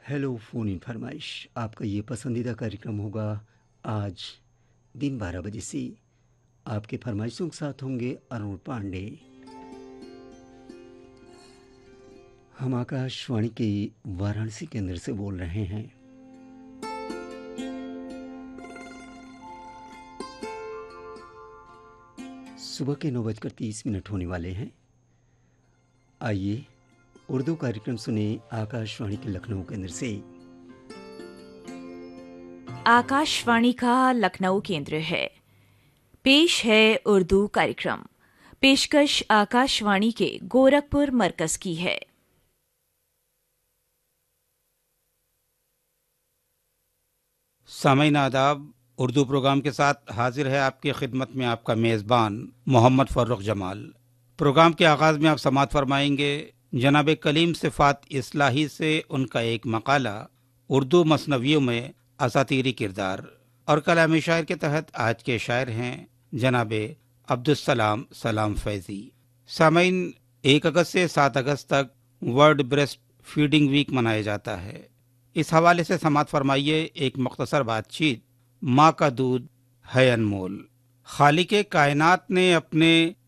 Hello phone इन फरमाइश। आपका ये पसंदीदा कार्यक्रम होगा आज दिन 12 बजे से। आपके फरमाइशों के साथ होंगे अरुण पांडे। हम आकाशवाणी के वाराणसी केंद्र से बोल रहे हैं। सुबह के 9:30 होने वाले हैं। आइए उर्दू कार्यक्रम सुने आकाशवाणी के लखनऊ केंद्र से। आकाशवाणी का लखनऊ केंद्र है। पेश है उर्दू कार्यक्रम। पेशकश आकाशवाणी के गोरखपुर मरकज की है। सामीन आदाब। उर्दू प्रोग्राम के साथ हाजिर है आपकी खिदमत में आपका मेज़बान मोहम्मद फ़र्रुख जमाल। प्रोग्राम के आगाज़ में आप समाअत फरमाएंगे जनाब कलीम सिफ़ात इस्लाही से उनका एक मकाला उर्दू मसनवियों में असातीरी किरदार, और कलाम शायर के तहत आज के शायर हैं जनाब अब्दुस्सलाम सलाम फैज़ी। सामीन, 1 अगस्त से 7 अगस्त तक वर्ल्ड ब्रेस्ट फीडिंग वीक मनाया जाता है। इस हवाले से समाअत फरमाइए एक मुख्तसर बातचीत। माँ का दूध है अनमोल। खालिक कायनात ने अपने